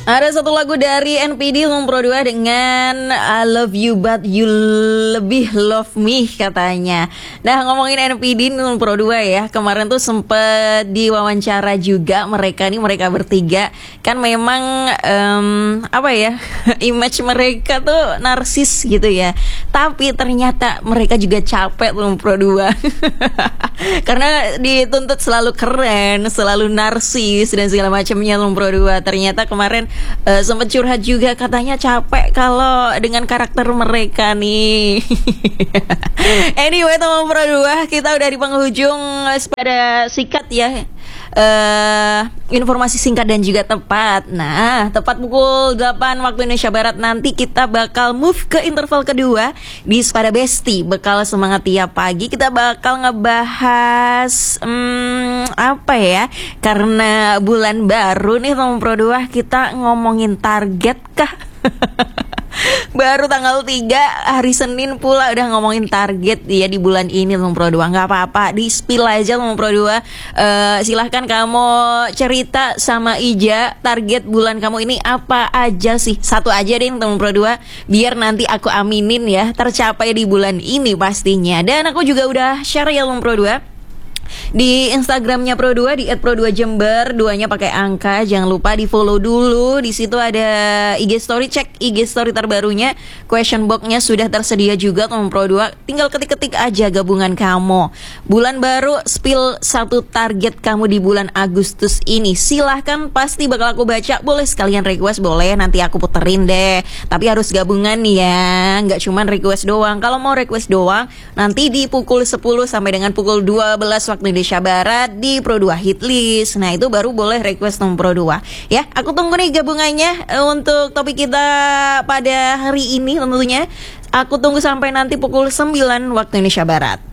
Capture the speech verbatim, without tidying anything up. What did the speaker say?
Ada satu lagu dari N P D Pro dua dengan I Love You But You Lebih Love Me katanya. Nah, ngomongin N P D Pro dua ya, kemarin tuh sempet diwawancara juga mereka nih, mereka bertiga. Kan memang um, apa ya, image mereka tuh narsis gitu ya. Tapi ternyata mereka juga capek tuh Pro dua. Karena dituntut selalu keren, selalu narsis dan segala macamnya Pro dua. Ternyata kemarin Uh, sempat curhat juga, katanya capek kalau dengan karakter mereka nih. Anyway, teman Pro dua, kita udah di penghujung pada sikat ya. Uh, informasi singkat dan juga tepat. Nah, tepat pukul delapan waktu Indonesia Barat nanti kita bakal move ke interval kedua di Spada Besti. Bekal semangat tiap pagi kita bakal ngebahas hmm, apa ya? Karena bulan baru nih teman Pro dua, kita ngomongin target kah? Baru tanggal tiga hari Senin pula udah ngomongin target ya di bulan ini teman Pro dua. Nggak apa-apa, di spill aja teman Pro dua. uh, Silahkan kamu cerita sama Ija, target bulan kamu ini apa aja sih? Satu aja deh teman Pro dua, biar nanti aku aminin ya tercapai di bulan ini pastinya. Dan aku juga udah share ya teman Pro dua di Instagramnya Pro dua di et pro dua jember, duanya pakai angka. Jangan lupa di follow dulu. Di situ ada I G story, cek I G story terbarunya. Question box-nya sudah tersedia juga teman Pro dua. Tinggal ketik-ketik aja gabungan kamu. Bulan baru, spill satu target kamu di bulan Agustus ini. Silahkan, pasti bakal aku baca. Boleh sekalian request, boleh nanti aku puterin deh. Tapi harus gabungan ya, nggak cuman request doang. Kalau mau request doang, nanti di pukul sepuluh sampai dengan pukul dua belas waktu Indonesia Barat di Pro dua Hit List. Nah, itu baru boleh request nomor Pro dua. Ya, aku tunggu nih gabungannya untuk topik kita pada hari ini tentunya. Aku tunggu sampai nanti pukul sembilan waktu Indonesia Barat.